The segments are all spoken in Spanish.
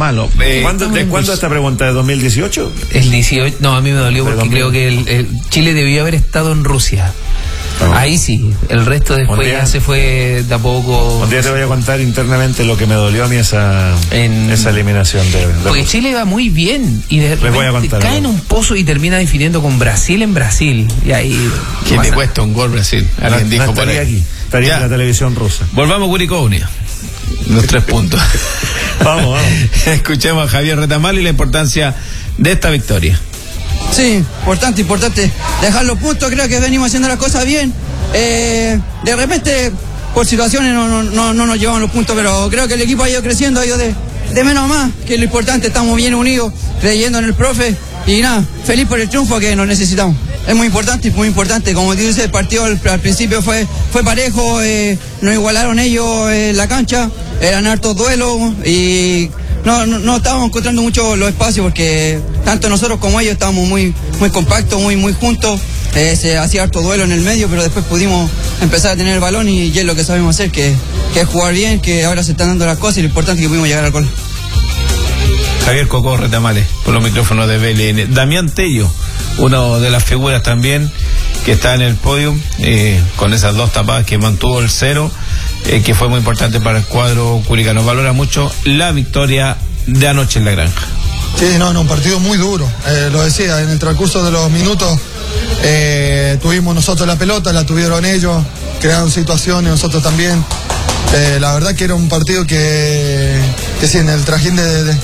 malo. ¿De cuándo esta pregunta? ¿De 2018? El 18, no, a mí me dolió porque creo que el Chile debió haber estado en Rusia. Ahí sí, el resto después ya se fue de a poco. Un día te voy a contar internamente lo que me dolió a mí esa eliminación porque Chile va muy bien y de repente cae en un pozo y termina definiendo con Brasil en Brasil. Y ahí que le cuesta un gol Brasil. Alguien dijo por ahí. Aquí. Estaría en la televisión rusa. Volvamos a Curicó Unido. Los 3 puntos. Vamos. Escuchemos a Javier Retamal y la importancia de esta victoria. Sí, importante dejar los puntos. Creo que venimos haciendo las cosas bien. De repente por situaciones no nos llevamos los puntos, pero creo que el equipo ha ido creciendo, ha ido de menos a más, que es lo importante. Estamos bien unidos, creyendo en el profe y nada, feliz por el triunfo que nos necesitamos. Es muy importante, como dices, el partido al principio fue parejo, nos igualaron ellos en la cancha, eran hartos duelos y no estábamos encontrando mucho los espacios porque tanto nosotros como ellos estábamos muy compactos, muy juntos. Se hacía harto duelo en el medio, pero después pudimos empezar a tener el balón y es lo que sabemos hacer, que es jugar bien, que ahora se están dando las cosas y lo importante es que pudimos llegar al gol. Javier Coco Retamales, por los micrófonos de BLN. Damián Tello, una de las figuras también que está en el podio, con esas 2 tapadas que mantuvo el 0, que fue muy importante para el cuadro curicano. Valora mucho la victoria de anoche en la Granja. Sí, un partido muy duro. Lo decía, en el transcurso de los minutos tuvimos nosotros la pelota, la tuvieron ellos, crearon situaciones, nosotros también. La verdad que era un partido que sí, en el trajín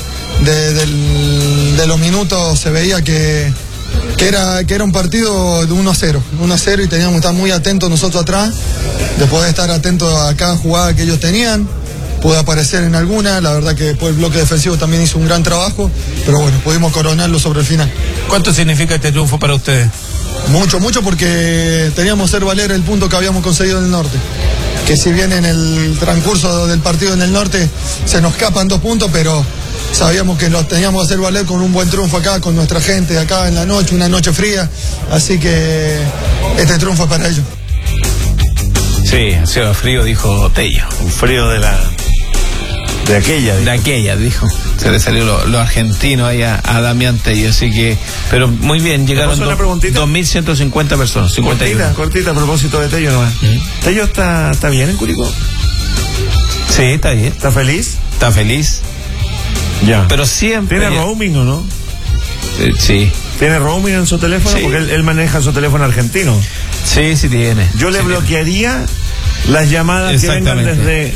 de los minutos se veía que era un partido de 1-0 y teníamos que estar muy atentos nosotros atrás, después de estar atentos a cada jugada que ellos tenían. Pude aparecer en alguna, la verdad que después el bloque defensivo también hizo un gran trabajo, pero bueno, pudimos coronarlo sobre el final. ¿Cuánto significa este triunfo para ustedes? Mucho, porque teníamos que hacer valer el punto que habíamos conseguido en el norte. Que si bien en el transcurso del partido en el norte se nos escapan 2 puntos, pero sabíamos que los teníamos que hacer valer con un buen triunfo acá, con nuestra gente acá en la noche, una noche fría, así que este triunfo es para ellos. Sí, ha sido frío, dijo Tello. Un frío de aquella, dijo. Se le salió lo argentino ahí a Damián Tello, así que, pero muy bien, llegaron 2.150 personas. Cortita a propósito de Tello nomás. ¿Tello está bien en Curicó? Sí, está bien. ¿Está feliz? Está feliz. Ya. Pero siempre. ¿Tiene roaming o no? Sí. ¿Tiene roaming en su teléfono? Sí. Porque él maneja su teléfono argentino. Sí, tiene. Yo le bloquearía las llamadas que vengan desde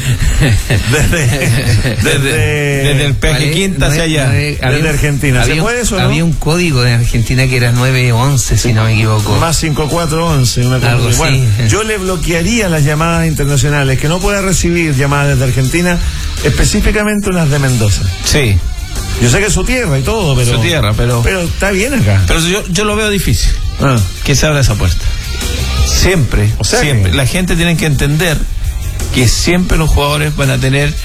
el peaje Quinta hacia allá, desde Argentina. ¿Se puede eso, no? Había un código de Argentina que era 911, si no me equivoco. Más 5411, una cosa así. Bueno, yo le bloquearía las llamadas internacionales, que no pueda recibir llamadas desde Argentina, específicamente unas de Mendoza. Sí. Yo sé que es su tierra y todo, pero está bien acá. Pero yo lo veo difícil. Que se abra esa puerta. Siempre. La gente tiene que entender que siempre los jugadores van a tener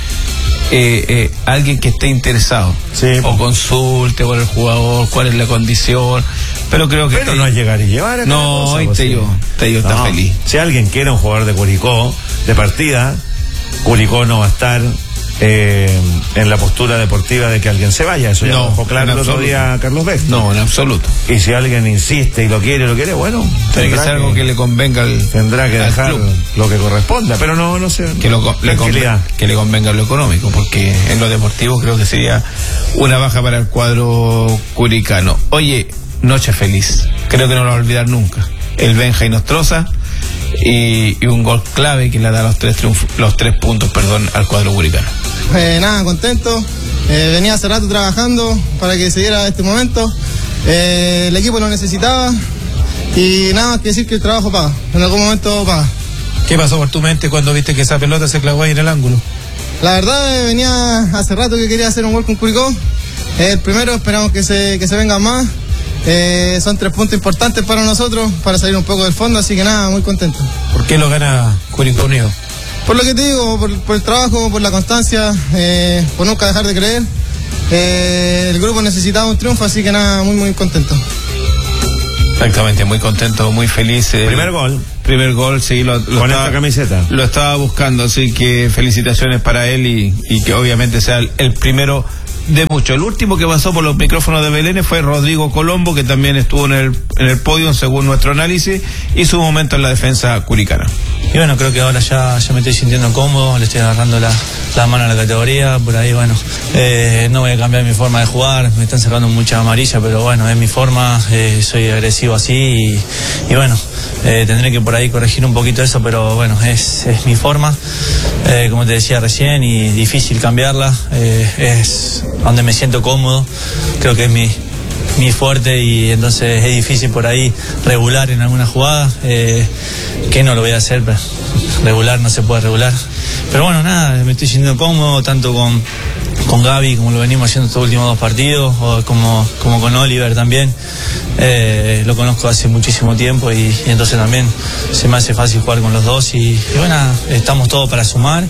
alguien que esté interesado. Sí. O consulte por el jugador, cuál es la condición. Pero creo que. Pero no es llegar y llevar. No, Tello está feliz. Si alguien quiere un jugador de Curicó, de partida, Curicó no va a estar en la postura deportiva de que alguien se vaya. Eso ya lo dejó claro el otro día Carlos Beck. No, en absoluto. Y si alguien insiste y lo quiere, bueno, tiene que ser algo que le convenga tendrá que dejar club lo que corresponda, pero no sé. Que le convenga lo económico, porque en lo deportivo creo que sería una baja para el cuadro curicano. Oye, noche feliz. Creo que no lo va a olvidar nunca. El Benja y Nostroza. Y un gol clave que le da los 3 puntos al cuadro curicano. Nada, contento. Venía hace rato trabajando para que se diera este momento. El equipo lo necesitaba y nada más que decir que el trabajo paga. En algún momento paga. ¿Qué pasó por tu mente cuando viste que esa pelota se clavó ahí en el ángulo? La verdad, venía hace rato que quería hacer un gol con Curicó. El primero, esperamos que se vengan más. Son 3 puntos importantes para nosotros, para salir un poco del fondo, así que nada, muy contento. ¿Por qué lo gana Curicó Unido? Por lo que te digo, por el trabajo, por la constancia, por nunca dejar de creer. El grupo necesitaba un triunfo, así que nada, muy contento. Exactamente, muy contento, muy feliz. Primer gol, sí, con esta camiseta. Lo estaba buscando, así que felicitaciones para él y que obviamente sea el primero de mucho. El último que pasó por los micrófonos de Belén fue Rodrigo Colombo, que también estuvo en el podio según nuestro análisis, y su momento en la defensa curicana. Y bueno, creo que ahora ya me estoy sintiendo cómodo, le estoy agarrando la mano a la categoría, por ahí bueno, no voy a cambiar mi forma de jugar, me están sacando mucha amarilla, pero bueno, es mi forma, soy agresivo así y bueno, tendré que por ahí corregir un poquito eso, pero bueno, es mi forma, como te decía recién, y difícil cambiarla, es donde me siento cómodo, creo que es mi fuerte, y entonces es difícil por ahí regular en alguna jugada, que no lo voy a hacer, pero regular no se puede regular, pero bueno, nada, me estoy sintiendo cómodo tanto con Gaby, como lo venimos haciendo estos últimos 2 partidos, o como con Oliver también, lo conozco hace muchísimo tiempo, y entonces también se me hace fácil jugar con los dos, y bueno, estamos todos para sumar.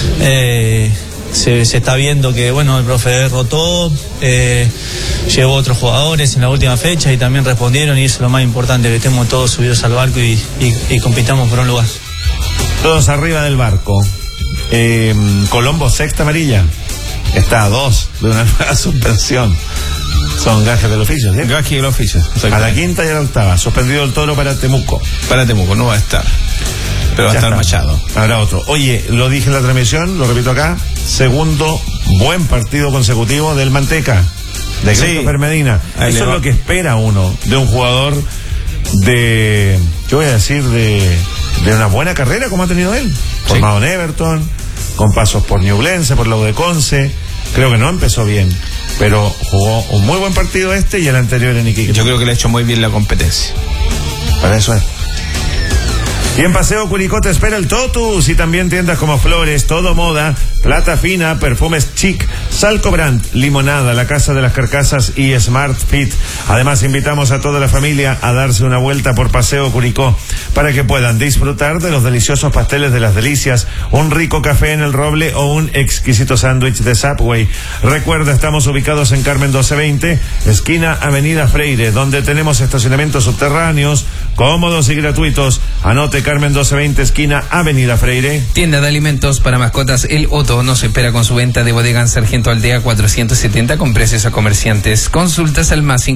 Se está viendo que bueno, el profe rotó, llevó otros jugadores en la última fecha y también respondieron, y eso es lo más importante, que estemos todos subidos al barco y compitamos por un lugar. Todos arriba del barco. Colombo, sexta amarilla, está a 2 de una nueva suspensión. Son gajes del oficio, ¿sí? Gajes del oficio. A la quinta y a la octava. Suspendido el Toro para Temuco. Para Temuco no va a estar, pero va a estar Machado. Habrá otro. Oye, lo dije en la transmisión, lo repito acá, segundo buen partido consecutivo del Manteca, de Christopher Medina. Eso es lo que espera uno de un jugador de, yo voy a decir, de una buena carrera como ha tenido él. Formado en Everton, con pasos por Ñublense, por la U de Conce. Creo que no empezó bien, pero jugó un muy buen partido y el anterior en Iquique. Yo creo que le ha hecho muy bien la competencia. Para eso es. Y en Paseo Curicó te espera el Totus, y también tiendas como Flores, Todo Moda, Plata Fina, Perfumes Chic, Salco Brand, Limonada, La Casa de las Carcasas y Smart Fit. Además, invitamos a toda la familia a darse una vuelta por Paseo Curicó para que puedan disfrutar de los deliciosos pasteles de las delicias, un rico café en el Roble o un exquisito sándwich de Subway. Recuerda, estamos ubicados en Carmen 1220, esquina Avenida Freire, donde tenemos estacionamientos subterráneos, cómodos y gratuitos. Anote: Carmen 1220, esquina Avenida Freire. Tienda de alimentos para mascotas El Otto nos espera con su venta de bodega en Sargento Aldea 470 con precios a comerciantes. Consultas al más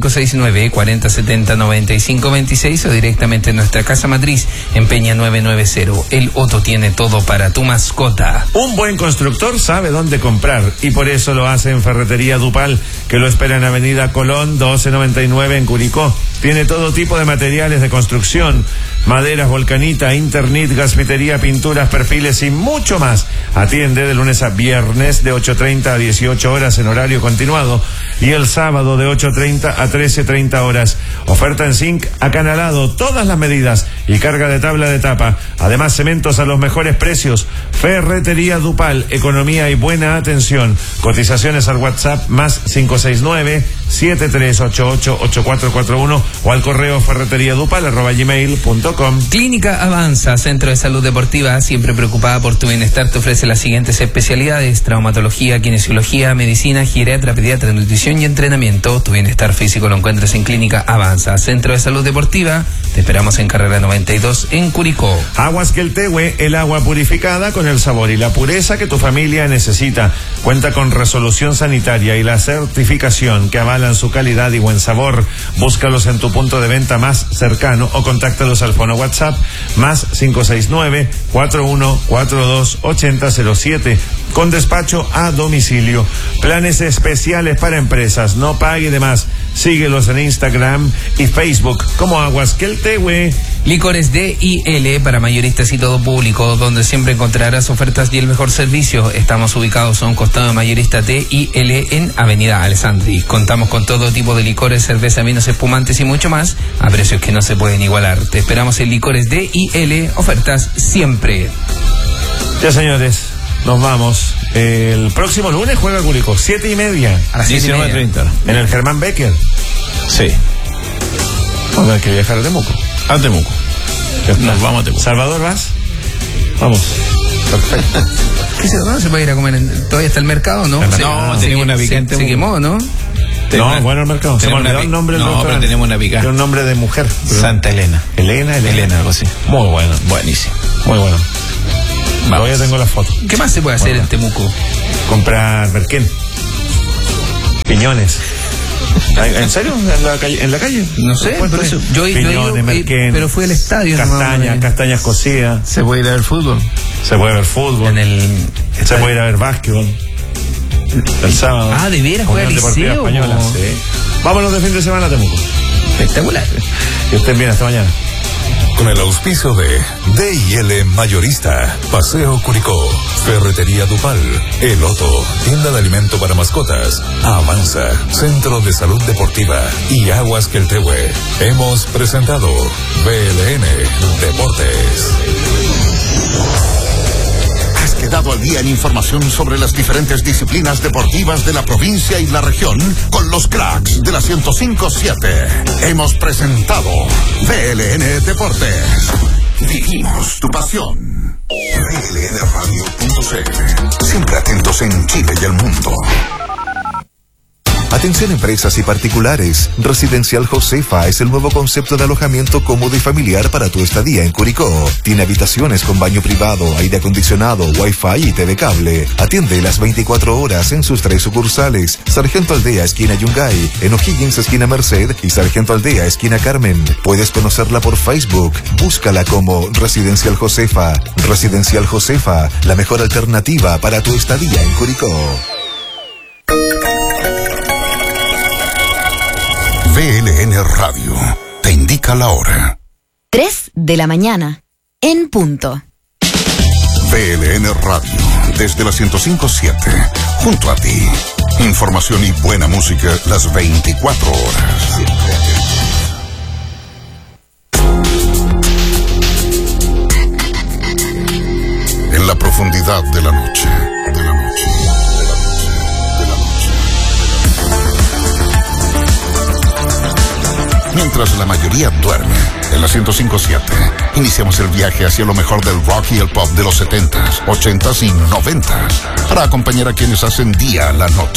569-4070-9526 o directamente en nuestra casa matriz en Peña 990. El Otto tiene todo para tu mascota. Un buen constructor sabe dónde comprar, y por eso lo hace en Ferretería Dupal, que lo espera en Avenida Colón 1299 en Curicó. Tiene todo tipo de materiales de construcción, maderas, volcanita, internet, gasfitería, pinturas, perfiles y mucho más. Atiende de lunes a viernes de 8:30 a 18 horas en horario continuado, y el sábado de 8:30 a 13:30 horas. Oferta en zinc acanalado, todas las medidas, y carga de tabla de tapa. Además, cementos a los mejores precios. Ferretería Dupal, economía y buena atención. Cotizaciones al WhatsApp más 569-7388-8441 o al correo ferreteriadupal@gmail.com. Clínica Avanza, centro de salud deportiva, siempre preocupada por tu bienestar, te ofrece las siguientes especialidades: traumatología, kinesiología, medicina, geriatra, pediatra, nutrición y entrenamiento. Tu bienestar físico lo encuentras en Clínica Avanza, centro de salud deportiva. Te esperamos en carrera 92 en Curicó. Aguas Queltehue, el agua purificada con el sabor y la pureza que tu familia necesita. Cuenta con resolución sanitaria y la certificación que avalan su calidad y buen sabor. Búscalos en tu punto de venta más cercano o contáctalos al fono WhatsApp más 569-4142-8007 con despacho a domicilio. Planes especiales para empresas, no pague de más. Síguelos en Instagram y Facebook como Aguas Queltehue. Licores D&L para mayoristas y todo público, donde siempre encontrarás ofertas y el mejor servicio. Estamos ubicados a un costado de mayorista D&L en Avenida Alessandri. Contamos con todo tipo de licores, cerveza, vinos, espumantes y mucho más a precios que no se pueden igualar. Te esperamos en Licores D&L, ofertas siempre. Ya, señores, nos vamos. El próximo lunes juega Curicó, 7:30 a las 19:30 en el Germán Becker. Sí. Vamos a tener que viajar a Temuco. A Temuco. Nos vamos a Temuco. Salvador, ¿vas? Vamos. Perfecto. ¿No se puede ir a comer? ¿Todavía está el mercado, no? No, tenemos una picante. Se quemó, ¿no? No, bueno, el mercado. Se me olvidó el nombre del restaurante. Pero tenemos una picante. Tiene un nombre de mujer. Santa Elena. Elena, algo así. Muy bueno. Buenísimo. Muy bueno. Todavía tengo la foto. ¿Qué más se puede hacer en Temuco? Comprar merquén. Piñones. ¿En serio? ¿En la calle? No sé, por eso. Yo Piñones, Merquén, pero fue al estadio. castañas cocidas. Se puede ir a ver fútbol. Se puede ver fútbol. Se puede ir a ver básquetbol. El sábado. Ah, ¿de veras juega Unión Deportiva Liceo? Española. Sí. Vámonos de fin de semana, Temuco. Espectacular. Que estén bien, hasta mañana. Con el auspicio de D&L Mayorista, Paseo Curicó, Ferretería Dupal, El Otto, Tienda de Alimento para Mascotas, Avanza, Centro de Salud Deportiva y Aguas Queltehue. Hemos presentado BLN Deportes. Has quedado al día en información sobre las diferentes disciplinas deportivas de la provincia y la región con los cracks de la 105.7. Hemos presentado BLN Deportes. Vivimos tu pasión. blnradio.cl. Siempre atentos en Chile y el mundo. Atención empresas y particulares. Residencial Josefa es el nuevo concepto de alojamiento cómodo y familiar para tu estadía en Curicó. Tiene habitaciones con baño privado, aire acondicionado, wifi y TV cable. Atiende las 24 horas en sus 3 sucursales. Sargento Aldea, esquina Yungay, en O'Higgins, esquina Merced y Sargento Aldea, esquina Carmen. Puedes conocerla por Facebook. Búscala como Residencial Josefa. Residencial Josefa, la mejor alternativa para tu estadía en Curicó. BLN Radio te indica la hora. 3 de la mañana, en punto. BLN Radio, desde la 105.7, junto a ti. Información y buena música las 24 horas. En la profundidad de la noche. Mientras la mayoría duerme, en la 105.7, iniciamos el viaje hacia lo mejor del rock y el pop de los 70s, 80s y 90s, para acompañar a quienes hacen día la noche.